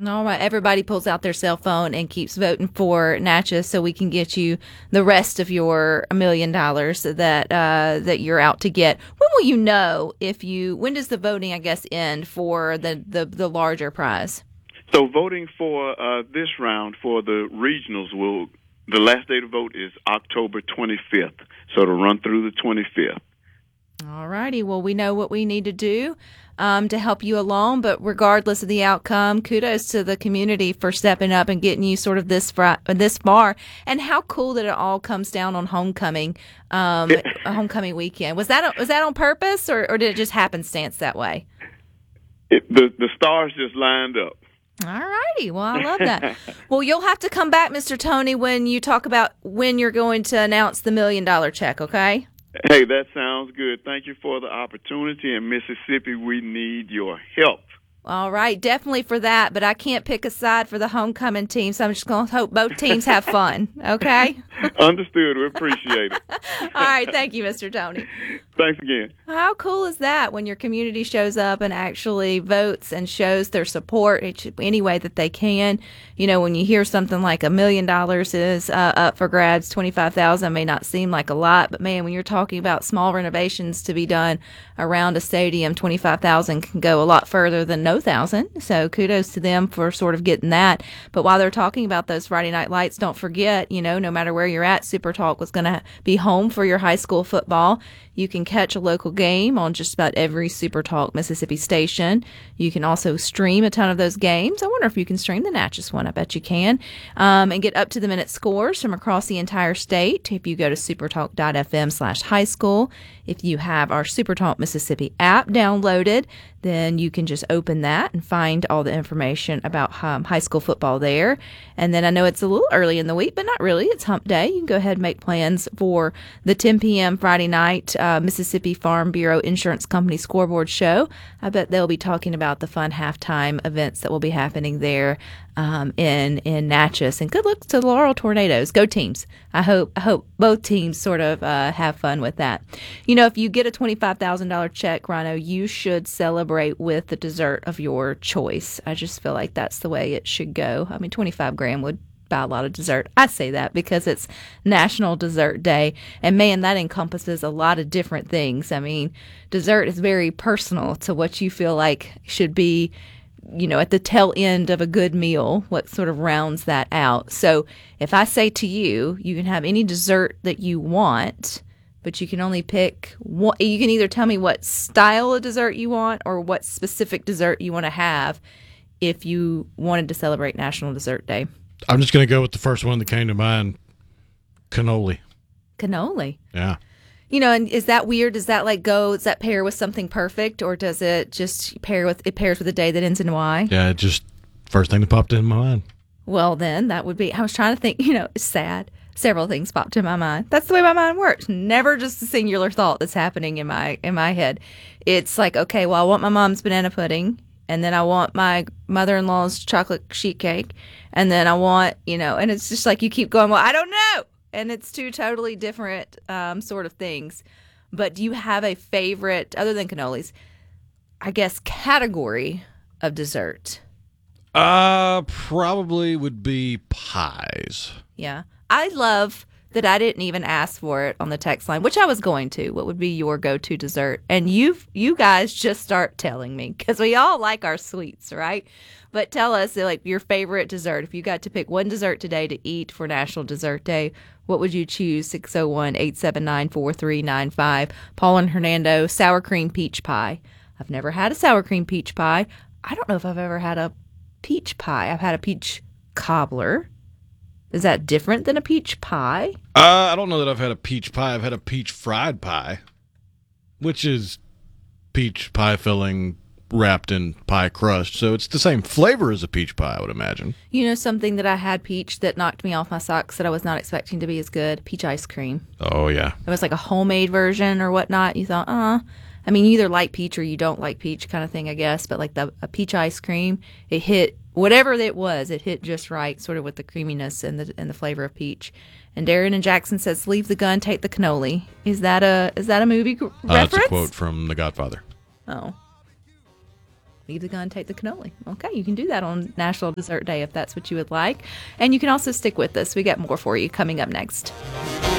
All right. Everybody pulls out their cell phone and keeps voting for Natchez so we can get you the rest of your $1 million that you're out to get. When will you know when does the voting, I guess, end for the larger prize? So voting for this round for the regionals the last day to vote is October 25th. So it'll run through the 25th. All righty. Well, we know what we need to do to help you along. But regardless of the outcome, kudos to the community for stepping up and getting you sort of this far. And how cool that it all comes down on homecoming weekend. Was that on purpose, or did it just happenstance that way? The stars just lined up. All righty. Well, I love that. Well, you'll have to come back, Mr. Tony, when you talk about when you're going to announce the $1 million check, okay? Hey, that sounds good. Thank you for the opportunity. In Mississippi, we need your help. All right, definitely for that, but I can't pick a side for the homecoming team, so I'm just going to hope both teams have fun, okay? Understood. We appreciate it. All right, thank you, Mr. Tony. Thanks again. How cool is that when your community shows up and actually votes and shows their support any way that they can? You know, when you hear something like $1 million is up for grabs, $25,000 may not seem like a lot, but man, when you're talking about small renovations to be done around a stadium, $25,000 can go a lot further than no thousand. So kudos to them for sort of getting that. But while they're talking about those Friday night lights, don't forget, no matter where you're at, Super Talk was going to be home for your high school football. You can catch a local game on just about every Super Talk Mississippi station. You can also stream a ton of those games. I wonder if you can stream the Natchez one. I bet you can. And get up-to-the-minute scores from across the entire state if you go to supertalk.fm/high school. If you have our Super Talk Mississippi app downloaded, then you can just open that and find all the information about high school football there. And then I know it's a little early in the week, but not really. It's hump day. You can go ahead and make plans for the 10 p.m. Friday night Mississippi Farm Bureau Insurance Company scoreboard show. I bet they'll be talking about the fun halftime events that will be happening there in Natchez. And good luck to the Laurel Tornadoes. Go teams. I hope both teams sort of have fun with that. If you get a $25,000 check, Rhino, you should celebrate with the dessert of your choice. I just feel like that's the way it should go. I mean, 25 grand would buy a lot of dessert. I say that because it's National Dessert Day, and man, that encompasses a lot of different things. I mean, dessert is very personal to what you feel like should be at the tail end of a good meal, what sort of rounds that out. So if I say to you, you can have any dessert that you want, but you can only pick one. You can either tell me what style of dessert you want or what specific dessert you want to have if you wanted to celebrate National Dessert Day. I'm just going to go with the first one that came to mind, cannoli. Cannoli? Yeah. And is that weird? Does that pair with something perfect, or does it just pairs with a day that ends in Y? Yeah, just first thing that popped in my mind. Well, then that would be, I was trying to think, it's sad. Several things popped in my mind. That's the way my mind works. Never just a singular thought that's happening in my head. It's like, okay, well, I want my mom's banana pudding, and then I want my mother-in-law's chocolate sheet cake, and then I want, and it's just like you keep going, well, I don't know. And it's two totally different sort of things. But do you have a favorite, other than cannolis, I guess, category of dessert? Probably would be pies. Yeah. I love that I didn't even ask for it on the text line, which I was going to. What would be your go-to dessert? And you guys just start telling me, because we all like our sweets, right? But tell us, your favorite dessert. If you got to pick one dessert today to eat for National Dessert Day, what would you choose? 601-879-4395. Paul and Hernando, sour cream peach pie. I've never had a sour cream peach pie. I don't know if I've ever had a peach pie. I've had a peach cobbler. Is that different than a peach pie? I don't know that I've had a peach pie. I've had a peach fried pie, which is peach pie filling wrapped in pie crust. So it's the same flavor as a peach pie, I would imagine. Something that I had peach that knocked me off my socks that I was not expecting to be as good? Peach ice cream. Oh, yeah. It was like a homemade version or whatnot. You thought, I mean, you either like peach or you don't like peach kind of thing, I guess. But like a peach ice cream, it hit whatever it was. It hit just right, sort of with the creaminess and the flavor of peach. And Darren and Jackson says, "Leave the gun, take the cannoli." Is that a movie reference? That's a quote from The Godfather. Oh. leave the gun, take the cannoli. Okay, you can do that on National Dessert Day if that's what you would like. And you can also stick with us. We got more for you coming up next.